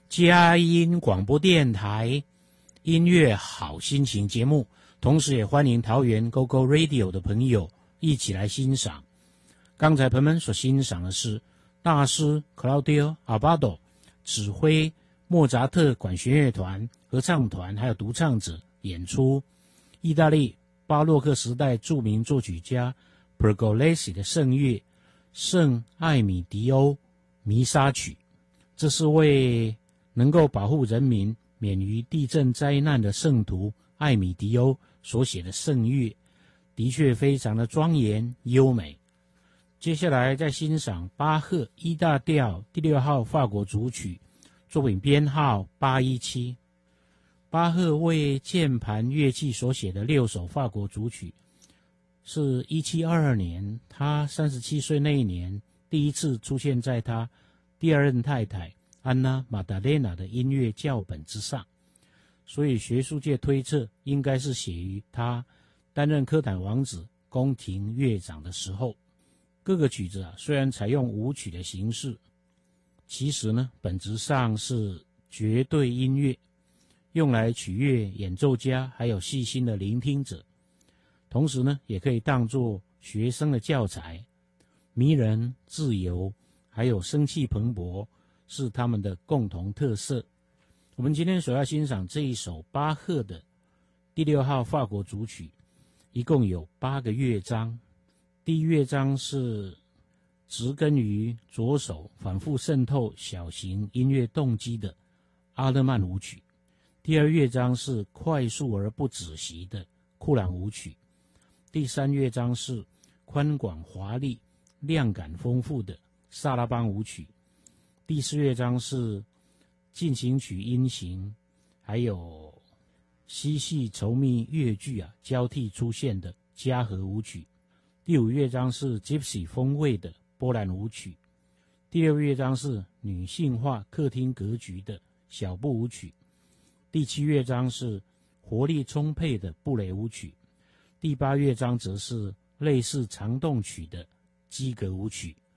佳音广播电台音乐好心情节目，同时也欢迎桃园 GoGo Radio 的朋友一起来欣赏。刚才朋友们所欣赏的是大师 Claudio Abbado 指挥莫扎特管弦乐团、合唱团还有独唱者演出意大利巴洛克时代著名作曲家 Pergolesi 的圣乐圣艾米迪欧弥撒曲。这是为能够保护人民免于地震灾难的圣徒艾米迪欧所写的圣乐，的确非常的庄严优美。接下来再欣赏巴赫 E 大调第6号法国组曲，作品编号817。巴赫为键盘乐器所写的6首法国组曲，是1722年他37岁那一年第一次出现在他第二任太太安娜·马达雷娜的音乐教本之上，所以学术界推测应该是写于他担任科坦王子宫廷乐长的时候。各个曲子虽然采用舞曲的形式，其实呢本质上是绝对音乐，用来取悦演奏家还有细心的聆听者，同时呢也可以当作学生的教材，迷人、自由还有生气蓬勃是他们的共同特色。我们今天所要欣赏这一首巴赫的第6号法国组曲，一共有8个乐章。第一乐章是植根于左手反复渗透小型音乐动机的阿勒曼舞曲，第二乐章是快速而不止息的库朗舞曲，第三乐章是宽广华丽、量感丰富的萨拉邦舞曲，第四乐章是进行曲音型还有嬉戏稠密乐句交替出现的嘉禾舞曲，第五乐章是 Gypsy 风味的波兰舞曲，第六乐章是女性化客厅格局的小步舞曲，第七乐章是活力充沛的布雷舞曲，第八乐章则是类似长动曲的基格舞曲。